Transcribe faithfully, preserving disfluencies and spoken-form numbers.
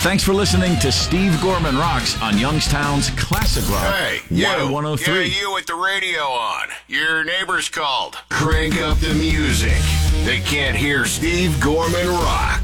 Thanks for listening to Steve Gorman Rocks on Youngstown's Classic Rock. Hey, you. one oh three. Yeah, you with the radio on. Your neighbor's called. Crank up the music. They can't hear Steve Gorman rock.